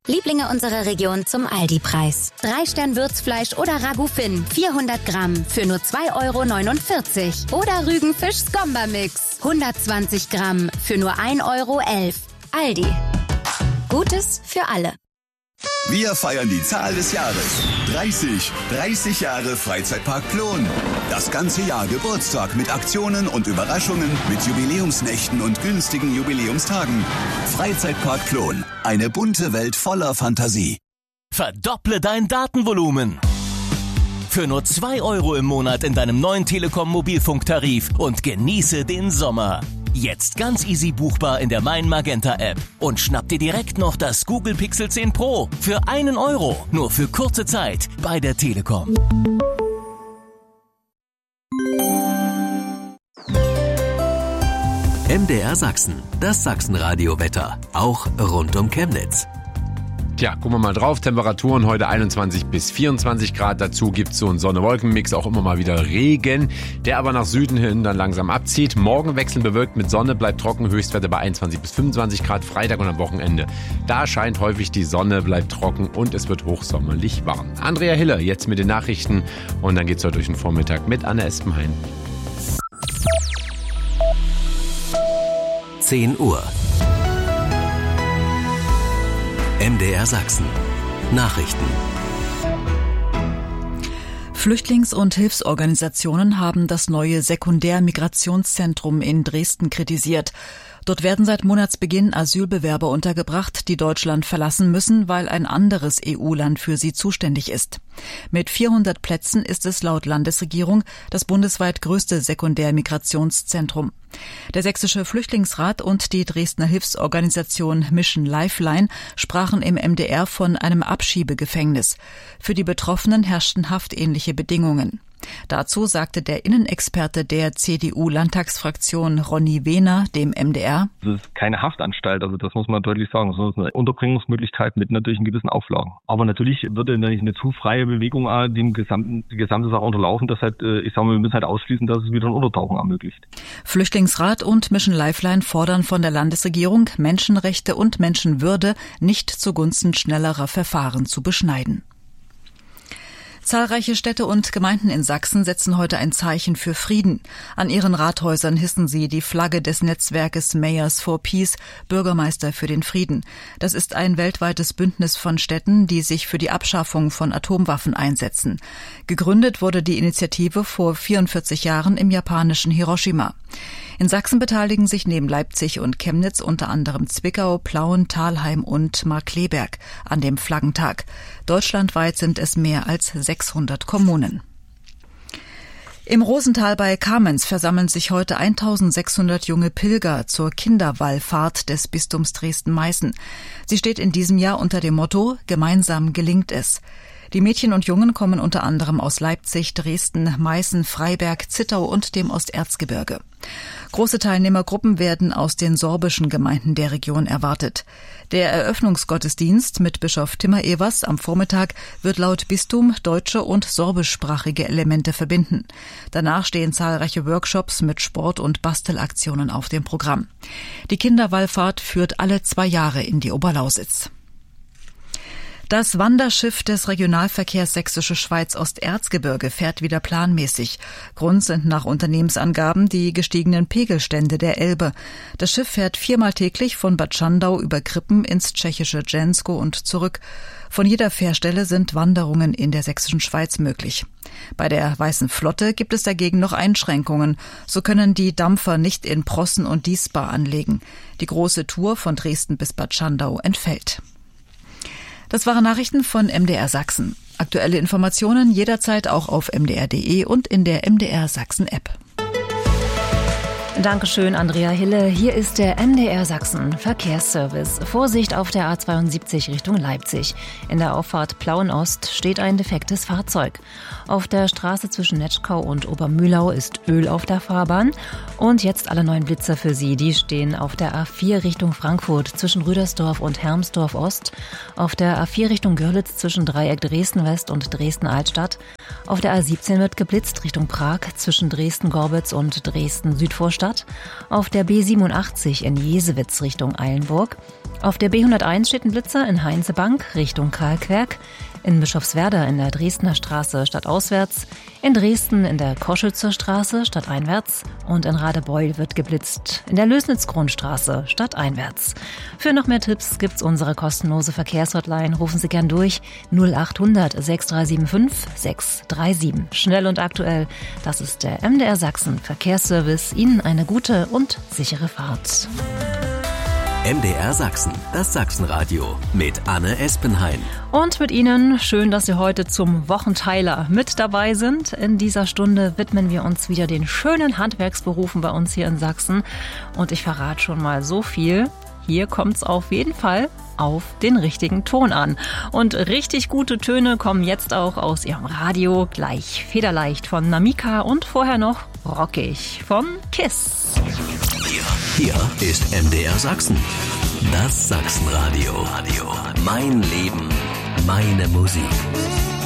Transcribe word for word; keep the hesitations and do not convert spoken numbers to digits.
Lieblinge unserer Region zum Aldi-Preis. Drei-Stern-Würzfleisch oder Ragout-Fin, vierhundert Gramm für nur zwei Euro neunundvierzig. Oder Rügenfisch-Skomba-Mix, hundertzwanzig Gramm für nur ein Euro elf. Aldi. Gutes für alle. Wir feiern die Zahl des Jahres. dreißig. dreißig Jahre Freizeitpark Plon. Das ganze Jahr Geburtstag mit Aktionen und Überraschungen, mit Jubiläumsnächten und günstigen Jubiläumstagen. Freizeitpark Plon. Eine bunte Welt voller Fantasie. Verdopple dein Datenvolumen. Für nur zwei Euro im Monat in deinem neuen Telekom Mobilfunktarif und genieße den Sommer. Jetzt ganz easy buchbar in der Mein Magenta App und schnapp dir direkt noch das Google Pixel zehn Pro für einen Euro. Nur für kurze Zeit bei der Telekom. M D R Sachsen, das Sachsenradio-Wetter, auch rund um Chemnitz. Tja, gucken wir mal drauf. Temperaturen heute einundzwanzig bis vierundzwanzig Grad. Dazu gibt's so einen Sonne-Wolken-Mix, auch immer mal wieder Regen, der aber nach Süden hin dann langsam abzieht. Morgen wechseln bewölkt mit Sonne, bleibt trocken, Höchstwerte bei einundzwanzig bis fünfundzwanzig Grad, Freitag und am Wochenende. Da scheint häufig die Sonne, bleibt trocken und es wird hochsommerlich warm. Andrea Hiller jetzt mit den Nachrichten und dann geht's heute durch den Vormittag mit Anne Espenhain. zehn Uhr. M D R Sachsen. Nachrichten. Flüchtlings- und Hilfsorganisationen haben das neue Sekundärmigrationszentrum in Dresden kritisiert. Dort werden seit Monatsbeginn Asylbewerber untergebracht, die Deutschland verlassen müssen, weil ein anderes E U-Land für sie zuständig ist. Mit vierhundert Plätzen ist es laut Landesregierung das bundesweit größte Sekundärmigrationszentrum. Der Sächsische Flüchtlingsrat und die Dresdner Hilfsorganisation Mission Lifeline sprachen im M D R von einem Abschiebegefängnis. Für die Betroffenen herrschten haftähnliche Bedingungen. Dazu sagte der Innenexperte der C D U-Landtagsfraktion Ronny Wehner dem M D R: Das ist keine Haftanstalt, also das muss man deutlich sagen. Das ist eine Unterbringungsmöglichkeit mit natürlich gewissen Auflagen. Aber natürlich würde eine zu freie Bewegung dem gesamten, die gesamte Sache unterlaufen. Deshalb, ich sage mal, wir müssen halt ausschließen, dass es wieder ein Untertauchen ermöglicht. Flüchtlingsrat und Mission Lifeline fordern von der Landesregierung, Menschenrechte und Menschenwürde nicht zugunsten schnellerer Verfahren zu beschneiden. Zahlreiche Städte und Gemeinden in Sachsen setzen heute ein Zeichen für Frieden. An ihren Rathäusern hissen sie die Flagge des Netzwerkes Mayors for Peace, Bürgermeister für den Frieden. Das ist ein weltweites Bündnis von Städten, die sich für die Abschaffung von Atomwaffen einsetzen. Gegründet wurde die Initiative vor vierundvierzig Jahren im japanischen Hiroshima. In Sachsen beteiligen sich neben Leipzig und Chemnitz unter anderem Zwickau, Plauen, Thalheim und Markkleeberg an dem Flaggentag. Deutschlandweit sind es mehr als sechshundert Kommunen. Im Rosental bei Kamenz versammeln sich heute eintausendsechshundert junge Pilger zur Kinderwallfahrt des Bistums Dresden-Meißen. Sie steht in diesem Jahr unter dem Motto »Gemeinsam gelingt es«. Die Mädchen und Jungen kommen unter anderem aus Leipzig, Dresden, Meißen, Freiberg, Zittau und dem Osterzgebirge. Große Teilnehmergruppen werden aus den sorbischen Gemeinden der Region erwartet. Der Eröffnungsgottesdienst mit Bischof Timmer Evers am Vormittag wird laut Bistum deutsche und sorbischsprachige Elemente verbinden. Danach stehen zahlreiche Workshops mit Sport- und Bastelaktionen auf dem Programm. Die Kinderwallfahrt führt alle zwei Jahre in die Oberlausitz. Das Wanderschiff des Regionalverkehrs Sächsische Schweiz Osterzgebirge fährt wieder planmäßig. Grund sind nach Unternehmensangaben die gestiegenen Pegelstände der Elbe. Das Schiff fährt viermal täglich von Bad Schandau über Krippen ins tschechische Džensko und zurück. Von jeder Fährstelle sind Wanderungen in der Sächsischen Schweiz möglich. Bei der Weißen Flotte gibt es dagegen noch Einschränkungen. So können die Dampfer nicht in Prossen und Diesbar anlegen. Die große Tour von Dresden bis Bad Schandau entfällt. Das waren Nachrichten von M D R Sachsen. Aktuelle Informationen jederzeit auch auf m d r punkt d e und in der M D R Sachsen App. Dankeschön, Andrea Hille. Hier ist der M D R Sachsen Verkehrsservice. Vorsicht auf der A zweiundsiebzig Richtung Leipzig. In der Auffahrt Plauen-Ost steht ein defektes Fahrzeug. Auf der Straße zwischen Netschkau und Obermühlau ist Öl auf der Fahrbahn. Und jetzt alle neuen Blitzer für Sie. Die stehen auf der A vier Richtung Frankfurt zwischen Rüdersdorf und Hermsdorf Ost. Auf der A vier Richtung Görlitz zwischen Dreieck Dresden West und Dresden Altstadt. Auf der A siebzehn wird geblitzt Richtung Prag zwischen Dresden-Gorbitz und Dresden-Südvorstadt. Auf der B siebenundachtzig in Jesewitz Richtung Eilenburg. Auf der B hunderteins steht ein Blitzer in Heinzebank Richtung Kalkwerk. In Bischofswerda in der Dresdner Straße stadtauswärts, in Dresden in der Koschützer Straße stadteinwärts und in Radebeul wird geblitzt in der Lösnitz-Grundstraße stadteinwärts. Für noch mehr Tipps gibt's unsere kostenlose Verkehrshotline. Rufen Sie gern durch null achthundert sechs drei sieben fünf sechs drei sieben. Schnell und aktuell, das ist der M D R Sachsen Verkehrsservice. Ihnen eine gute und sichere Fahrt. M D R Sachsen, das Sachsenradio mit Anne Espenhain. Und mit Ihnen, schön, dass Sie heute zum Wochenteiler mit dabei sind. In dieser Stunde widmen wir uns wieder den schönen Handwerksberufen bei uns hier in Sachsen. Und ich verrate schon mal so viel. Hier kommt's auf jeden Fall auf den richtigen Ton an. Und richtig gute Töne kommen jetzt auch aus Ihrem Radio. Gleich federleicht von Namika und vorher noch rockig von Kiss. Hier, hier ist M D R Sachsen. Das Sachsenradio. Mein Leben, meine Musik.